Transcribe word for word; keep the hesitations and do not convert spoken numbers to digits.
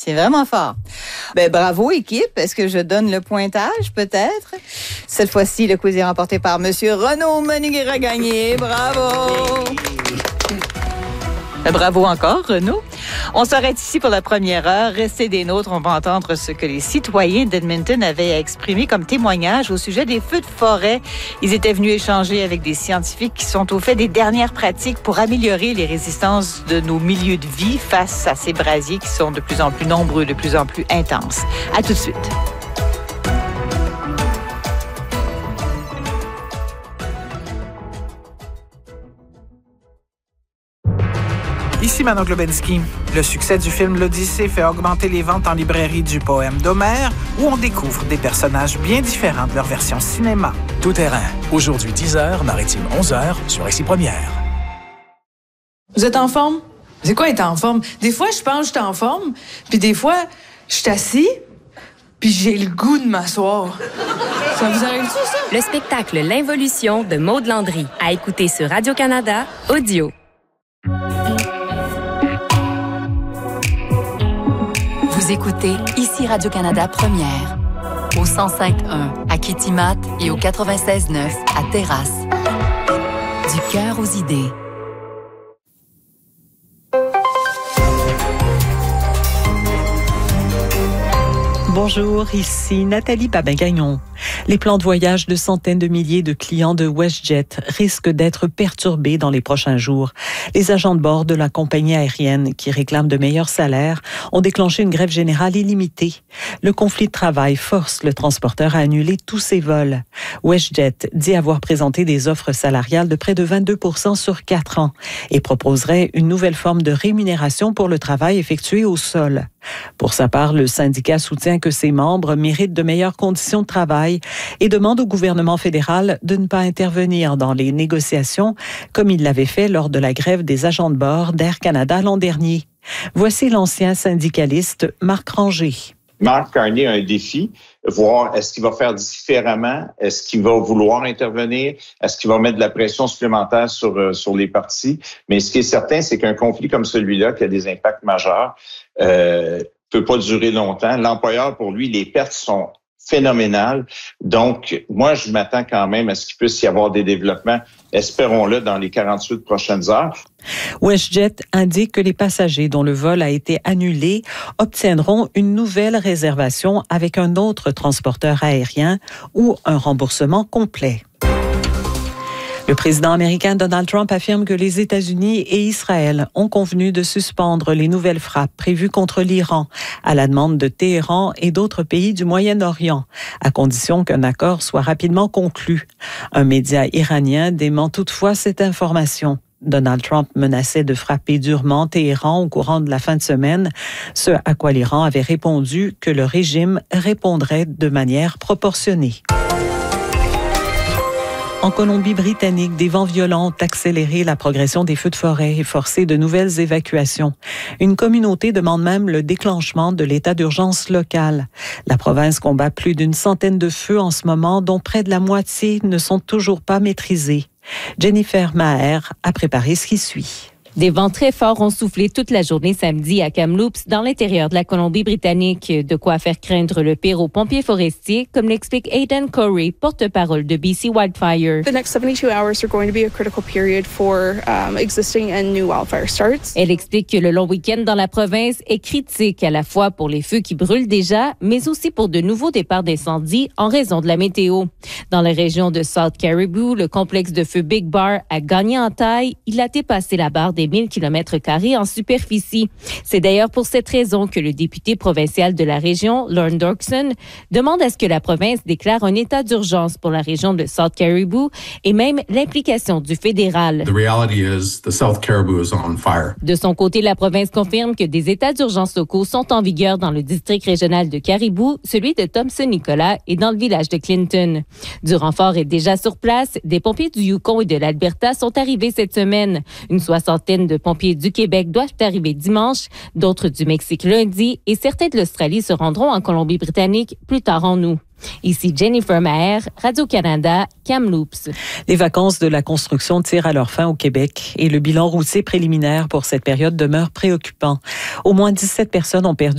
C'est vraiment fort. Ben, bravo, équipe. Est-ce que je donne le pointage, peut-être? Cette fois-ci, le quiz est remporté par Monsieur Renaud Maniguera-Gagné. Bravo! Bravo encore, Renaud. On s'arrête ici pour la première heure. Restez des nôtres. On va entendre ce que les citoyens d'Edmonton avaient exprimé comme témoignage au sujet des feux de forêt. Ils étaient venus échanger avec des scientifiques qui sont au fait des dernières pratiques pour améliorer les résistances de nos milieux de vie face à ces brasiers qui sont de plus en plus nombreux, de plus en plus intenses. À tout de suite. Ici Manon Globensky. Le succès du film L'Odyssée fait augmenter les ventes en librairie du poème d'Homère, où on découvre des personnages bien différents de leur version cinéma. Tout terrain. Aujourd'hui dix heures, Maritime onze heures, sur Ici Première. Vous êtes en forme? C'est quoi être en forme? Des fois, je pense que je suis en forme, puis des fois, je suis assis, puis j'ai le goût de m'asseoir. Ça vous arrive-tu, ça? Le spectacle L'Involution de Maude Landry, à écouter sur Radio-Canada, audio. Vous écoutez Ici Radio-Canada Première, au cent cinq un à Kitimat et au quatre-vingt-seize neuf à Terrasse. Du cœur aux idées. Bonjour, ici Nathalie Babin-Gagnon. Les plans de voyage de centaines de milliers de clients de WestJet risquent d'être perturbés dans les prochains jours. Les agents de bord de la compagnie aérienne, qui réclament de meilleurs salaires, ont déclenché une grève générale illimitée. Le conflit de travail force le transporteur à annuler tous ses vols. WestJet dit avoir présenté des offres salariales de près de vingt-deux pour cent sur quatre ans et proposerait une nouvelle forme de rémunération pour le travail effectué au sol. Pour sa part, le syndicat soutient que ses membres méritent de meilleures conditions de travail et demande au gouvernement fédéral de ne pas intervenir dans les négociations comme il l'avait fait lors de la grève des agents de bord d'Air Canada l'an dernier. Voici l'ancien syndicaliste Marc Ranger. Marc Carney a un défi, voir est-ce qu'il va faire différemment, est-ce qu'il va vouloir intervenir, est-ce qu'il va mettre de la pression supplémentaire sur, euh, sur les partis. Mais ce qui est certain, c'est qu'un conflit comme celui-là, qui a des impacts majeurs, euh, peut pas durer longtemps. L'employeur, pour lui, les pertes sont phénoménales. Donc, moi, je m'attends quand même à ce qu'il puisse y avoir des développements, espérons-le, dans les quarante-huit prochaines heures. WestJet indique que les passagers dont le vol a été annulé obtiendront une nouvelle réservation avec un autre transporteur aérien ou un remboursement complet. Le président américain Donald Trump affirme que les États-Unis et Israël ont convenu de suspendre les nouvelles frappes prévues contre l'Iran à la demande de Téhéran et d'autres pays du Moyen-Orient, à condition qu'un accord soit rapidement conclu. Un média iranien dément toutefois cette information. Donald Trump menaçait de frapper durement Téhéran au courant de la fin de semaine, ce à quoi l'Iran avait répondu que le régime répondrait de manière proportionnée. En Colombie-Britannique, des vents violents ont accéléré la progression des feux de forêt et forcé de nouvelles évacuations. Une communauté demande même le déclenchement de l'état d'urgence local. La province combat plus d'une centaine de feux en ce moment, dont près de la moitié ne sont toujours pas maîtrisés. Jennifer Maher a préparé ce qui suit. Des vents très forts ont soufflé toute la journée samedi à Kamloops, dans l'intérieur de la Colombie-Britannique. De quoi faire craindre le pire aux pompiers forestiers, comme l'explique Aidan Corey, porte-parole de B C Wildfire. The next seventy-two hours are going to be a critical period for um, existing and new wildfire starts. Elle explique que le long week-end dans la province est critique à la fois pour les feux qui brûlent déjà, mais aussi pour de nouveaux départs d'incendie en raison de la météo. Dans la région de South Caribou, le complexe de feu Big Bar a gagné en taille. Il a dépassé la barre des mille kilomètres carrés en superficie. C'est d'ailleurs pour cette raison que le député provincial de la région, Lorne Dorkson, demande à ce que la province déclare un état d'urgence pour la région de South Caribou et même l'implication du fédéral. The reality is the South Caribou is on fire. De son côté, la province confirme que des états d'urgence locaux sont en vigueur dans le district régional de Caribou, celui de Thompson-Nicolas et dans le village de Clinton. Du renfort est déjà sur place. Des pompiers du Yukon et de l'Alberta sont arrivés cette semaine. Une soixantaine de pompiers du Québec doivent arriver dimanche, d'autres du Mexique lundi et certains de l'Australie se rendront en Colombie-Britannique plus tard en août. Ici Jennifer Maher, Radio-Canada, Kamloops. Les vacances de la construction tirent à leur fin au Québec et le bilan routier préliminaire pour cette période demeure préoccupant. Au moins dix-sept personnes ont perdu